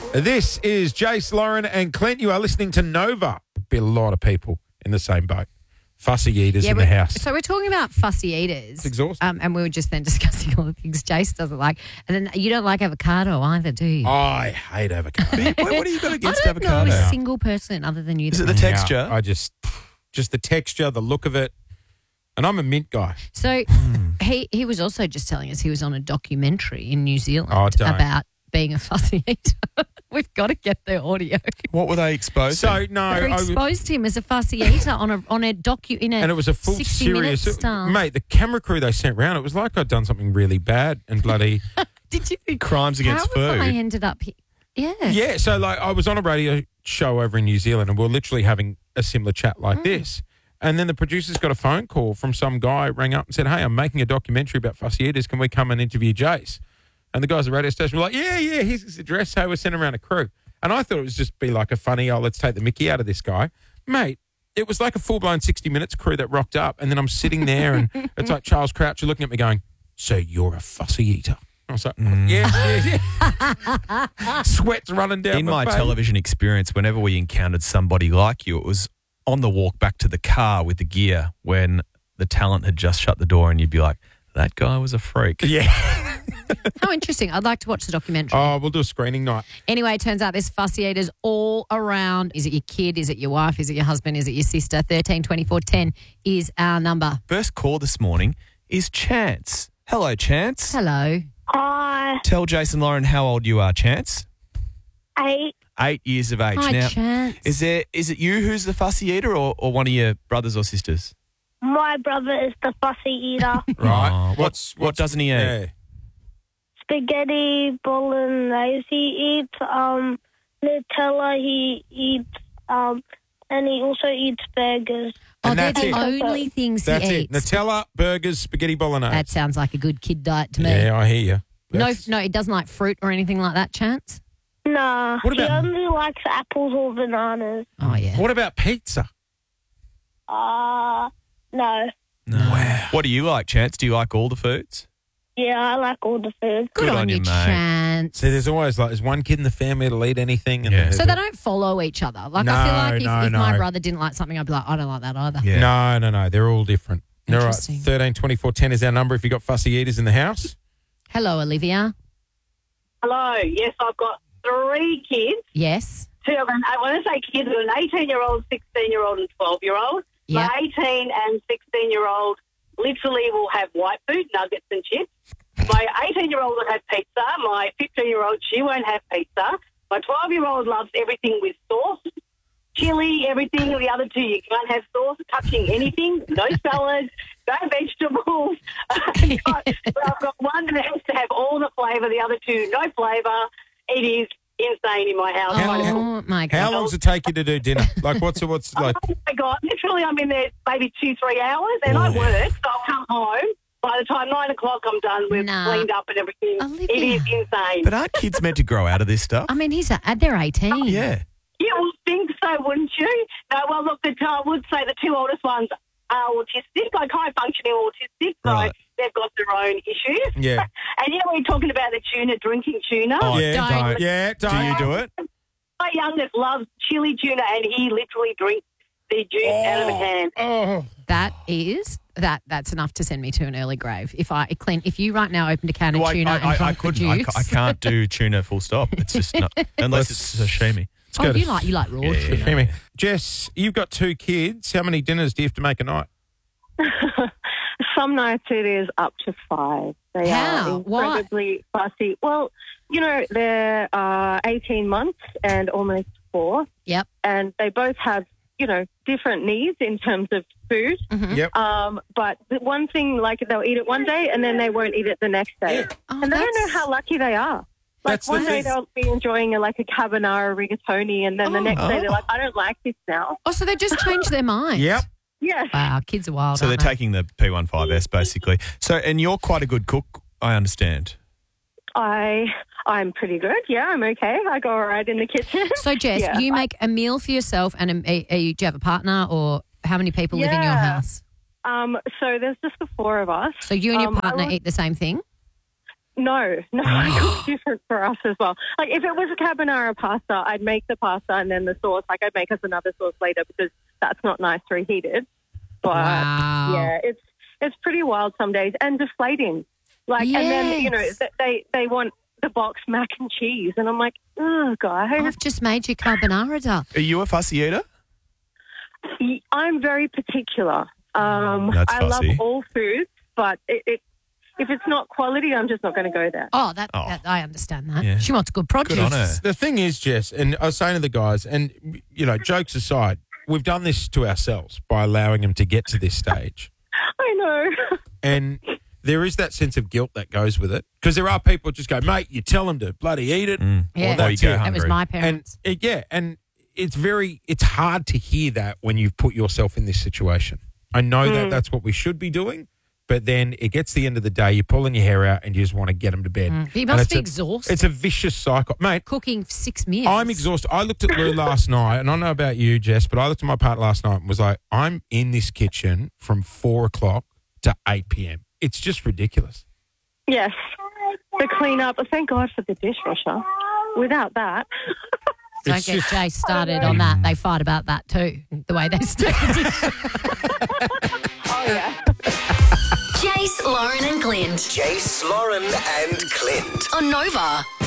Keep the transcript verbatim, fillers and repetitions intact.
This is Jace, Lauren and Clint. You are listening to Nova. Be a lot of people in the same boat. Fussy eaters Yeah, in the we're- house. So we're talking about fussy eaters. It's exhausting. Um, and we were just then discussing all the things Jace doesn't like. And then you don't like avocado either, do you? I hate avocado. What, what do you got I against don't know avocado? a single person other than you. Is that it the likes texture? Yeah, I just, just the texture, the look of it. And I'm a mint guy. So he he was also just telling us he was on a documentary in New Zealand Oh, don't. about being a fussy eater. We've got to get the audio. What were they exposed So, to? no. They I- exposed him as a fussy eater on a on a docu in a and it was a full sixty serious. minute style. Mate, the camera crew they sent round, it was like I'd done something really bad and bloody. Did you think Crimes against how have I food. ended up here? Yeah. Yeah, so like I was on a radio show over in New Zealand and we were literally having a similar chat like Mm. this. And then the producers got a phone call from some guy, rang up and said, "Hey, I'm making a documentary about fussy eaters. Can we come and interview Jace?" And the guys at the radio station were like, "Yeah, yeah, here's his address." So we're sending around a crew. And I thought it was just be like a funny, oh, let's take the mickey out of this guy. Mate, it was like a full-blown sixty minutes crew that rocked up. And then I'm sitting there and it's like Charles Croucher looking at me going, "So you're a fussy eater?" I was like, Mm. yeah, yeah, yeah. Sweat's running down In my my face. television experience, whenever we encountered somebody like you, it was on the walk back to the car with the gear when the talent had just shut the door and you'd be like, that guy was a freak. Yeah. How interesting. I'd like to watch the documentary. Oh, we'll do a screening night. Anyway, it turns out there's fussy eaters all around. Is it your kid? Is it your wife? Is it your husband? Is it your sister? thirteen twenty-four ten is our number. First call this morning is Chance. Hello, Chance. Hello. Hi, Tell Jason Lauren how old you are, Chance. eight. Eight years of age. Hi, now, Chance. is there is it you who's the fussy eater or, or one of your brothers or sisters? My brother is the fussy eater. Right. Oh, what's, what what's doesn't he eat? Yeah. Spaghetti bolognese he eats. Um, Nutella he eats. Um, and he also eats burgers. Oh, And they're that's the it. only things That's he it. eats. Nutella, burgers, spaghetti bolognese. That sounds like a good kid diet to me. Yeah, I hear you. No, That's- no, it doesn't like fruit or anything like that, Chance? Nah, What he about- only likes apples or bananas. Oh, yeah. What about pizza? Uh, no. Wow. What do you like, Chance? Do you like all the foods? Yeah, I like all the food. Good, Good on, on you, you, mate. Chance. See, there's always like, there's one kid in the family that'll eat anything. And Yeah. then So there's they a- don't follow each other. Like, No, I feel like if, no, if my no. brother didn't like something, I'd be like, I don't like that either. Yeah. No, no, no. They're all different. All right. Interesting. thirteen twenty-four ten is our number if you've got fussy eaters in the house. Hello, Olivia. Hello. Yes, I've got three kids. Yes. Two of them. I want to say kids are an eighteen-year-old, sixteen-year-old, and twelve-year-old. Yeah. My eighteen and sixteen-year-old literally will have white food, nuggets and chips. My eighteen-year-old will have pizza. My fifteen-year-old, she won't have pizza. My twelve-year-old loves everything with sauce, chili, everything. The other two, you can't have sauce, touching anything, no salad, no vegetables. But I've got one that has to have all the flavour, the other two, no flavour. It is insane in my house. Oh, my God. How long does it take you to do dinner? Like, what's what's like? Oh my God! Literally, I'm in there maybe two, three hours, and I work. So I'll come home. By the time nine o'clock, I'm done. We've Nah. cleaned up and everything. Olivia. It is insane. But aren't kids meant to grow out of this stuff? I mean, he's a, they're eighteen. Yeah. You would think so, wouldn't you? No, well, look, the, I would say the two oldest ones are autistic, like high-functioning autistic, so Right. they've got their own issues. Yeah. And you know, we're talking about the tuna, drinking tuna. Oh, yeah, don't. yeah, Do don't. you do it? My youngest loves chili tuna, and he literally drinks the juice out of a can. Oh, That is that. That's enough to send me to an early grave. If I, Clint, if you right now opened a can of Well, I, tuna I, and I, I drank the couldn't. I, juice, ca- I can't do tuna full stop. It's just not, unless it's sashimi. oh, go to- you like you like raw Yeah, tuna. Hear me. Jess, you've got two kids. How many dinners do you have to make a night? Some nights it is up to five. They How? are Why? incredibly fussy. Well, you know, they're uh, eighteen months and almost four, Yep. and they both have, you know, different needs in terms of food. Mhm. Yep. Um, but the one thing, like, they'll eat it one day and then they won't eat it the next day. Oh, And they don't know that's- how lucky they are. Like, That's the one day thing. they'll be enjoying, a, like, a carbonara rigatoni, and then the Oh. next day they're Oh. like, I don't like this now. Oh, so they just changed their mind. Yep. Yes. Wow, kids are wild. So they're aren't they? taking the P fifteen S basically. So, and you're quite a good cook, I understand. I, I'm pretty good. Yeah, I'm okay. I go all right in the kitchen. So, Jess, Yeah. you make a meal for yourself, and a, a, a, do you have a partner, or how many people live in your Yeah. house? Um, so there's just the four of us. So you and your Um, I partner would- eat the same thing? No, no, I cook different for us as well. Like if it was a carbonara pasta, I'd make the pasta and then the sauce. Like I'd make us another sauce later because that's not nice reheated. But Wow. yeah, it's it's pretty wild some days and deflating. Like and then you know Yes. th- they they want the box mac and cheese, and I'm like, oh guys, I've just made you carbonara duck. Are you a fussy eater? I'm very particular. Um, That's I fussy. love all foods, but it, it if it's not quality, I'm just not going to go there. Oh, that, Oh. that I understand that. Yeah. She wants good produce. Good on her. The thing is, Jess, and I was saying to the guys, and, you know, jokes aside, we've done this to ourselves by allowing them to get to this stage. I know. And there is that sense of guilt that goes with it. Because there are people just go, mate, you tell them to bloody eat it. Mm. Yeah. Or you That's go it. That hungry. was my And parents. uh, yeah, and it's very, it's hard to hear that when you've put yourself in this situation. I know that that's what we should be doing, but then it gets to the end of the day, you're pulling your hair out and you just want to get them to bed. Mm. You And must it's be a- exhausted. It's a vicious cycle. Mate, Cooking six meals. I'm exhausted. I looked at Lou last night, and I don't know about you, Jess, but I looked at my partner last night and was like, I'm in this kitchen from four o'clock to eight p.m. It's just ridiculous. Yes. The cleanup. Thank God for the dishwasher. Without that. Don't It's get just- Jay started on that. They fight about that too, the way they stay. Oh, yeah. Jace, Lauren and Clint Jace, Lauren, and Clint. on Nova.